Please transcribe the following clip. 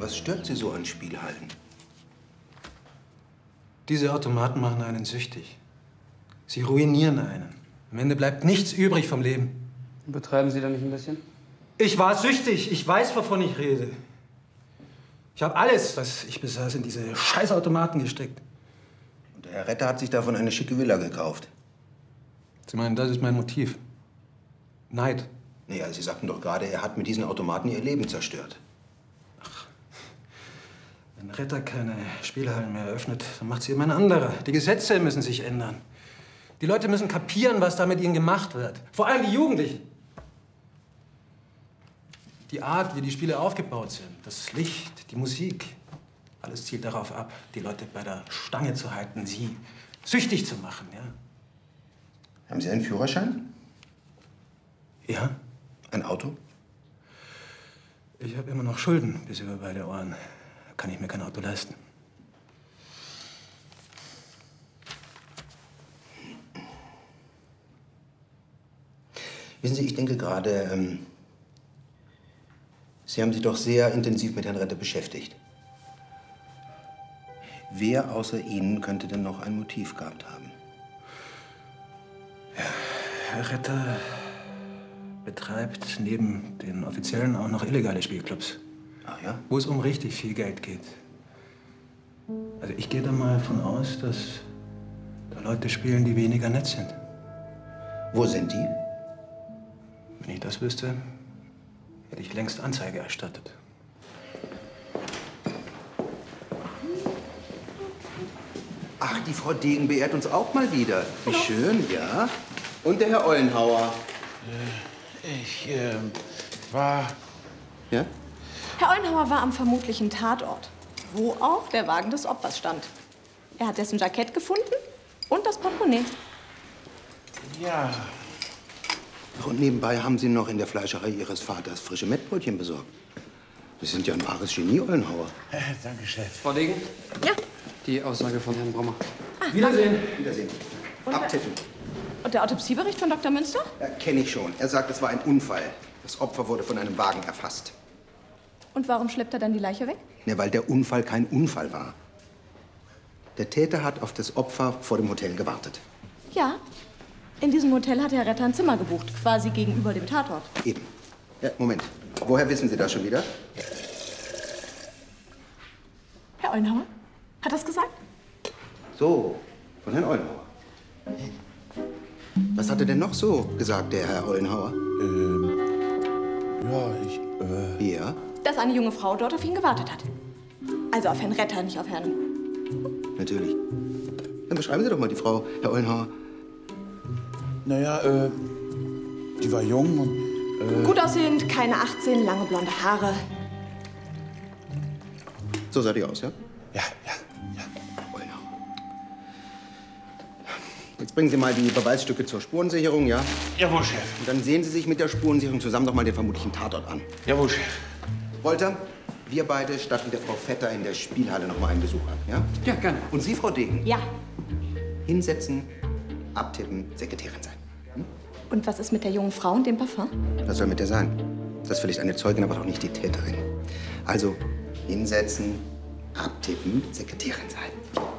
Was stört Sie so an Spielhallen? Diese Automaten machen einen süchtig. Sie ruinieren einen. Am Ende bleibt nichts übrig vom Leben. Betreiben Sie da nicht ein bisschen? Ich war süchtig. Ich weiß, wovon ich rede. Ich habe alles, was ich besaß, in diese Scheißautomaten gesteckt. Und der Herr Retter hat sich davon eine schicke Villa gekauft. Sie meinen, das ist mein Motiv? Neid. Naja, Sie sagten doch gerade, er hat mit diesen Automaten Ihr Leben zerstört. Wenn Retter keine Spielhallen mehr eröffnet, dann macht sie immer ein anderer. Die Gesetze müssen sich ändern. Die Leute müssen kapieren, was da mit ihnen gemacht wird. Vor allem die Jugendlichen. Die Art, wie die Spiele aufgebaut sind, das Licht, die Musik, alles zielt darauf ab, die Leute bei der Stange zu halten, sie süchtig zu machen, ja. Haben Sie einen Führerschein? Ja? Ein Auto? Ich habe immer noch Schulden bis über beide Ohren. Da kann ich mir kein Auto leisten. Wissen Sie, ich denke gerade, Sie haben sich doch sehr intensiv mit Herrn Retter beschäftigt. Wer außer Ihnen könnte denn noch ein Motiv gehabt haben? Ja, Herr Retter betreibt neben den offiziellen auch noch illegale Spielclubs. Ach ja? Wo es um richtig viel Geld geht. Also ich gehe da mal von aus, dass da Leute spielen, die weniger nett sind. Wo sind die? Wenn ich das wüsste, hätte ich längst Anzeige erstattet. Ach, die Frau Degen beehrt uns auch mal wieder. Wie schön, ja. Und der Herr Ollenhauer. Ich war... Ja? Herr Ollenhauer war am vermutlichen Tatort, wo auch der Wagen des Opfers stand. Er hat dessen Jackett gefunden und das Portemonnaie. Ja. Und nebenbei haben Sie noch in der Fleischerei Ihres Vaters frische Mettbrötchen besorgt. Sie sind ja ein wahres Genie, Ollenhauer. Danke, Chef. Frau Degen? Ja. Die Aussage von Herrn Brommer. Wiedersehen. Wiedersehen. Und Abtippen. Und der Autopsiebericht von Dr. Münster? Ja, kenne ich schon. Er sagt, es war ein Unfall. Das Opfer wurde von einem Wagen erfasst. Und warum schleppt er dann die Leiche weg? Ja, weil der Unfall kein Unfall war. Der Täter hat auf das Opfer vor dem Hotel gewartet. Ja. In diesem Hotel hat Herr Retter ein Zimmer gebucht, quasi gegenüber dem Tatort. Eben. Ja, Moment. Woher wissen Sie das schon wieder? Herr Ollenhauer? Hat das gesagt? So, von Herrn Ollenhauer. Was hat er denn noch so gesagt, der Herr Ollenhauer? Ja, Dass eine junge Frau dort auf ihn gewartet hat. Also auf Herrn Retter, nicht auf Herrn... natürlich. Dann beschreiben Sie doch mal die Frau, Herr Ollenhauer. Naja, die war jung und... Gut aussehend, keine 18, lange blonde Haare. So sah die aus, ja? Ja. Ollenhauer. Jetzt bringen Sie mal die Beweisstücke zur Spurensicherung, ja? Jawohl, Chef. Und dann sehen Sie sich mit der Spurensicherung zusammen noch mal den vermutlichen Tatort an. Jawohl, Chef. Wolter, wir beide statten der Frau Vetter in der Spielhalle noch mal einen Besuch ab, ja? Ja, gerne. Und Sie, Frau Degen? Ja. Hinsetzen, abtippen, Sekretärin sein. Und was ist mit der jungen Frau und dem Parfum? Was soll mit der sein? Das ist vielleicht eine Zeugin, aber doch nicht die Täterin. Also hinsetzen, abtippen, Sekretärin sein.